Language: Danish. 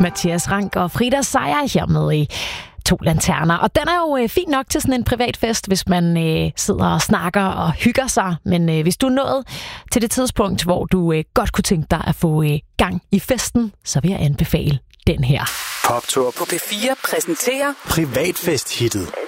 Mathias Rank og Frida Seier her med 2 lanterner. Og den er jo fin nok til sådan en privatfest, hvis man sidder og snakker og hygger sig. Men hvis du er nået til det tidspunkt, hvor du godt kunne tænke dig at få gang i festen, så vil jeg anbefale den her. Poptur på P4 præsenterer Privatfest-hittet.